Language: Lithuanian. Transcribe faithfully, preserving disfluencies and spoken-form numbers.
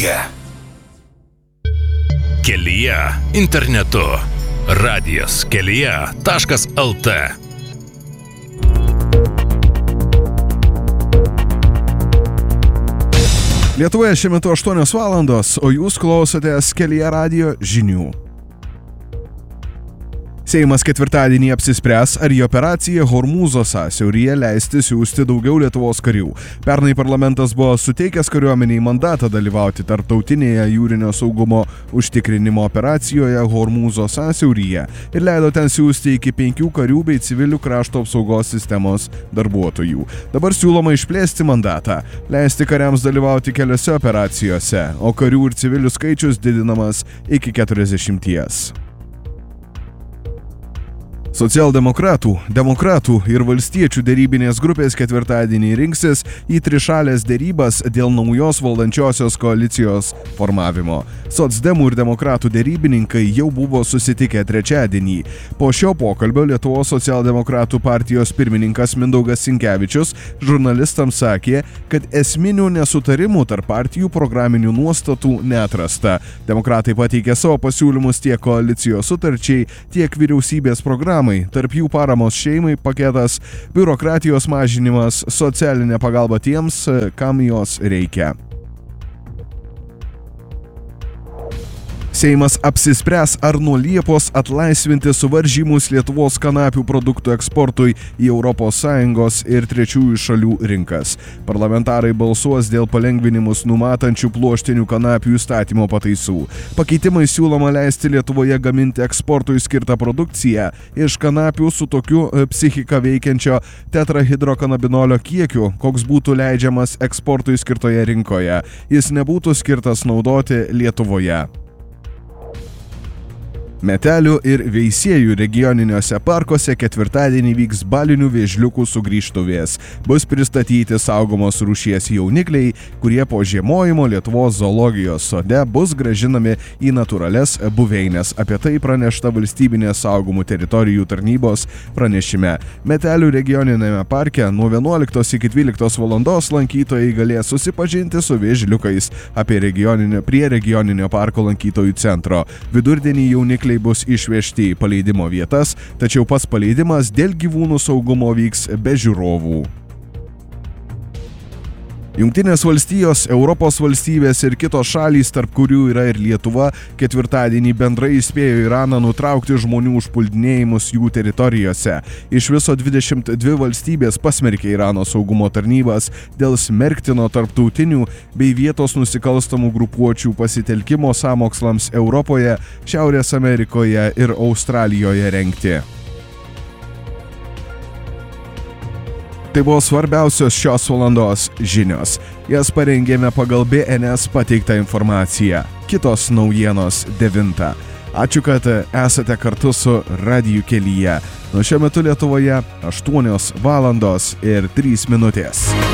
kelyje. Kelyje internetu. radijas kelyje taškas lt. Lietuvoje šiuo metu aštuonios valandos, o jūs klausotės Kelyje radijo žinių. Seimas ketvirtadienį apsispręs, ar į operaciją Hormūzo sąsiauryje leisti siųsti daugiau Lietuvos karių. Pernai parlamentas buvo suteikęs kariuomeniai mandatą dalyvauti tarptautinėje jūrinio saugumo užtikrinimo operacijoje Hormūzo sąsiauryje ir leido ten siųsti iki penkių karių bei civilių krašto apsaugos sistemos darbuotojų. Dabar siūloma išplėsti mandatą, leisti kariams dalyvauti keliose operacijose, o karių ir civilių skaičius didinamas iki keturiasdešimties. Socialdemokratų, demokratų ir valstiečių derybinės grupės ketvirtadienį rinksis į trišalės derybas dėl naujos valdančiosios koalicijos formavimo. Socdemų ir demokratų derybininkai jau buvo susitikę trečiadienį. Po šio pokalbio Lietuvos socialdemokratų partijos pirmininkas Mindaugas Sinkevičius žurnalistams sakė, kad esminių nesutarimų tarp partijų programinių nuostatų neatrasta. Demokratai pateikė savo pasiūlymus tiek koalicijos sutarčiai, tiek vyriausybės programai. Tarp jų paramos šeimai paketas, biurokratijos mažinimas, socialinė pagalba tiems, kam jos reikia. Seimas apsispręs, ar nuo Liepos atlaisvinti suvaržymus Lietuvos kanapių produktų eksportui į Europos Sąjungos ir trečiųjų šalių rinkas. Parlamentarai balsuos dėl palengvinimus numatančių pluoštinių kanapių įstatymo pataisų. Pakeitimai siūloma leisti Lietuvoje gaminti eksportui skirtą produkciją iš kanapių su tokiu psichiką veikiančio tetrahidrokanabinolio kiekiu, koks būtų leidžiamas eksportui skirtoje rinkoje. Jis nebūtų skirtas naudoti Lietuvoje. Metelių ir Veisiejų regioniniuose parkuose ketvirtadienį vyks balinių vėžliukų sugrįžtuvės. Bus pristatyti saugomos rūšies jaunikliai, kurie po žiemojimo Lietuvos zoologijos sode bus grąžinami į natūralias buveines. Apie tai pranešta valstybinės saugomų teritorijų tarnybos pranešime. Metelių regioninėme parke nuo vienuoliktos iki dvyliktos valandos lankytojai galės susipažinti su vėžliukais apie regioninio, prie regioninio parko lankytojų centro. Vidurdienį jaunikliai bus išvežti į paleidimo vietas, tačiau pats paleidimas dėl gyvūnų saugumo vyks be žiūrovų. Jungtinės valstijos, Europos valstybės ir kitos šalys, tarp kurių yra ir Lietuva, ketvirtadienį bendrai įspėjo Iraną nutraukti žmonių užpuldinėjimus jų teritorijose. Iš viso dvidešimt dvi valstybės pasmerkė Irano saugumo tarnybas dėl smerktino tarptautinių bei vietos nusikalstamų grupuočių pasitelkimo sąmokslams Europoje, Šiaurės Amerikoje ir Australijoje rengti. Tai buvo svarbiausios šios valandos žinios. Jas parengėme pagal B N S pateiktą informaciją. Kitos naujienos devintą. Ačiū, kad esate kartu su Radiju Kelyje. Nuo šiuo metu Lietuvoje aštuonios valandos ir trys minutės.